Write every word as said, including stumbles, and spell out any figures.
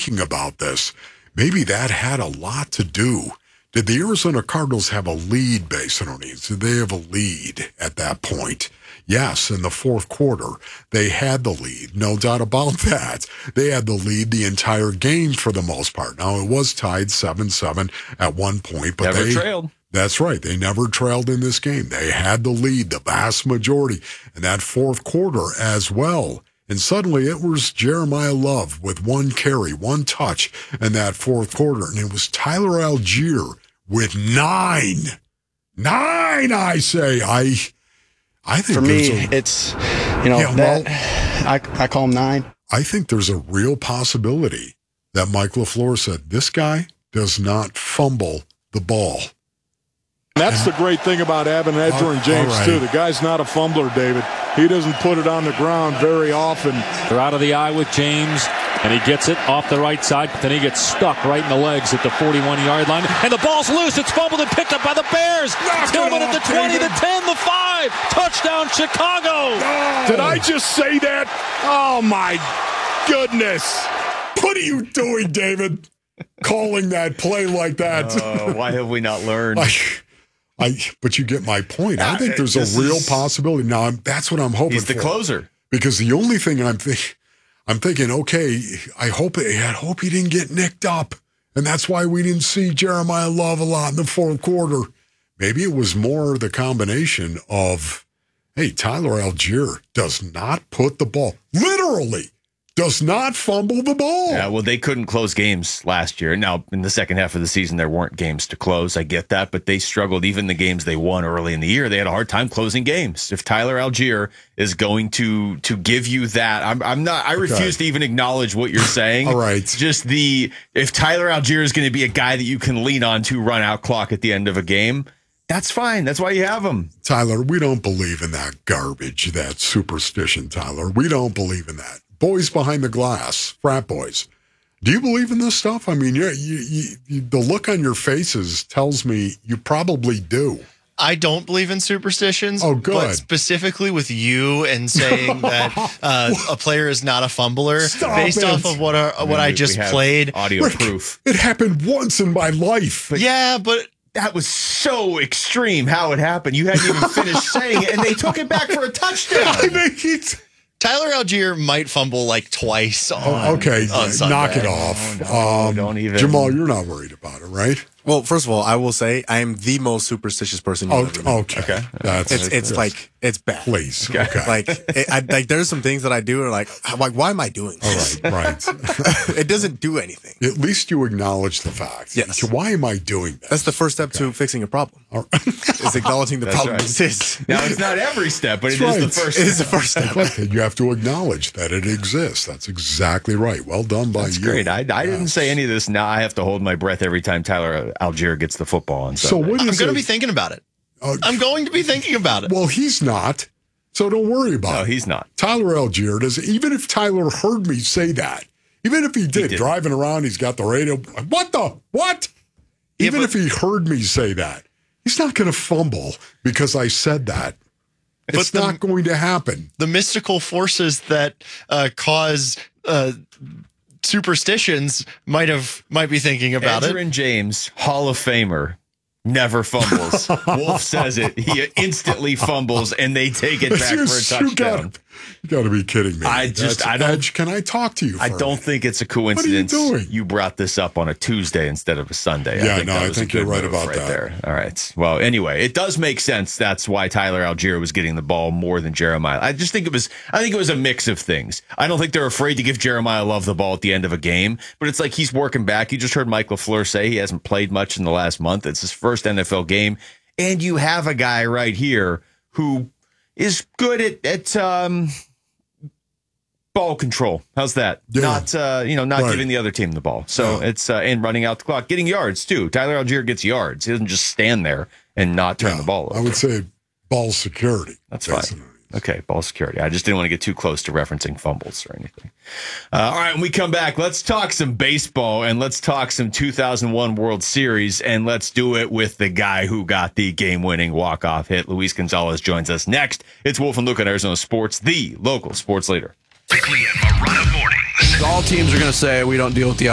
thinking about this. Maybe that had a lot to do. Did the Arizona Cardinals have a lead, Basinonians? Did they have a lead at that point? Yes, in the fourth quarter, they had the lead. No doubt about that. They had the lead the entire game for the most part. Now, it was tied seven seven at one point, but never they trailed. That's right. They never trailed in this game. They had the lead, the vast majority, in that fourth quarter as well. And suddenly it was Jeremiah Love with one carry, one touch in that fourth quarter. And it was Tyler Algier with nine. Nine, I say. I I think For me, a, it's, you know, yeah, that well, I, I call him nine. I think there's a real possibility that Mike LaFleur said, this guy does not fumble the ball. That's the great thing about Evan Edgerrin James, right. too. The guy's not a fumbler, David. He doesn't put it on the ground very often. They're out of the eye with James, and he gets it off the right side, but then he gets stuck right in the legs at the forty-one-yard line, and the ball's loose. It's fumbled and picked up by the Bears. Tillman at the twenty, the ten, the five. Touchdown, Chicago. Oh. Did I just say that? Oh, my goodness. What are you doing, David? Calling that play like that. Uh, why have we not learned? I, I, but you get my point. I think there's a real is, possibility. Now, I'm, that's what I'm hoping he's the for. closer. Because the only thing I'm thinking, I'm thinking, okay, I hope I hope he didn't get nicked up. And that's why we didn't see Jeremiah Love a lot in the fourth quarter. Maybe it was more the combination of, hey, Tyler Algier does not put the ball, literally, does not fumble the ball. Yeah, well, they couldn't close games last year. Now, in the second half of the season, there weren't games to close. I get that, but they struggled. Even the games they won early in the year, they had a hard time closing games. If Tyler Algier is going to to give you that, I'm I'm not. I refuse okay. to even acknowledge what you're saying. All right, just the if Tyler Algier is going to be a guy that you can lean on to run out clock at the end of a game, that's fine. That's why you have him. Tyler, we don't believe in that garbage, that superstition, Tyler. We don't believe in that. Boys behind the glass, frat boys. Do you believe in this stuff? I mean, you, you, you, the look on your faces tells me you probably do. I don't believe in superstitions. Oh, good. But specifically with you and saying that uh, a player is not a fumbler Stop based it. off of what our, what I just played. Audio Rick, proof. It happened once in my life. But yeah, but that was so extreme how it happened. You hadn't even finished saying it, and they took it back for a touchdown. I mean, it's, Tyler Algier might fumble like twice on, oh, okay, on Sunday. knock it off. No, no, um, don't even. Jamal, you're not worried about it, right? Well, first of all, I will say I am the most superstitious person you'll Oh, ever meet. okay. Okay. That's, It's it's that's- like it's bad. please. Okay. Okay. Like it, I, like there's some things that I do are like I'm like why am I doing All this? right, right. It doesn't do anything. At least you acknowledge the fact. Yes. So why am I doing this? That's the first step to fixing a problem. Is acknowledging the That's problem right. exists. Now, it's not every step, but it That's is the right. first It is the step. first step. But you have to acknowledge that it exists. That's exactly right. Well done by That's you. great. I, I didn't Yes. say any of this. Now I have to hold my breath every time Tyler Algier gets the football on So Sunday. what I'm is going to it? be thinking about it. Uh, I'm going to be thinking about it. well, he's not. So don't worry about No, it. he's not. Tyler Algier does. Even if Tyler heard me say that, even if he did, did. driving around, he's got the radio. What the what? Yeah, Even but- if he heard me say that, he's not going to fumble because I said that. It's But the- not going to happen. The mystical forces that uh, cause uh, superstitions might have might be thinking about it. Edgerrin James, Hall of Famer, never fumbles. Wolf says it. He instantly fumbles, and they take it back for a Just- you touchdown. gotta- You got to be kidding me. I just- That's- I don't- Edge, can I talk to you? I for a don't minute? think it's a coincidence. doing? You brought this up on a Tuesday instead of a Sunday. Yeah, I think no, that I was a think you're good right move about right that. there. All right. Well, anyway, it does make sense. That's why Tyler Algier was getting the ball more than Jeremiah. I just think it was. I think it was a mix of things. I don't think they're afraid to give Jeremiah Love the ball at the end of a game, but it's like he's working back. You just heard Mike LaFleur say he hasn't played much in the last month. It's his first N F L game, and you have a guy right here who is good at at. Um, Ball control. How's that? Yeah. Not, uh, you know, not Right. giving the other team the ball. So Yeah. it's, uh, and running out the clock, getting yards too. Tyler Algier gets yards. He doesn't just stand there and not turn Yeah, the ball over. I would say ball security. That's fine. Basically. Okay, ball security. I just didn't want to get too close to referencing fumbles or anything. Uh, all right, when we come back, let's talk some baseball and let's talk some two thousand one World Series, and let's do it with the guy who got the game-winning walk-off hit. Luis Gonzalez joins us next. It's Wolf and Luke on Arizona Sports, the local sports leader. Quickly and Marana mornings. All teams are going to say we don't deal with the